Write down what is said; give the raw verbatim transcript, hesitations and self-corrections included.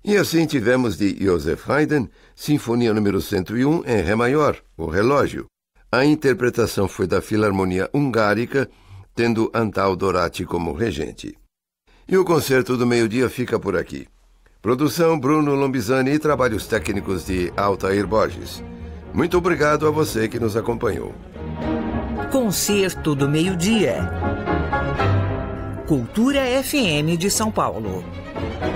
E assim tivemos de Joseph Haydn, Sinfonia número cento e um em Ré maior, o Relógio. A interpretação foi da Filarmonia Hungárica, tendo Antal Dorati como regente. E o Concerto do Meio-Dia fica por aqui. Produção Bruno Lombizani e trabalhos técnicos de Altair Borges. Muito obrigado a você que nos acompanhou. Concerto do Meio-Dia. Cultura F M de São Paulo.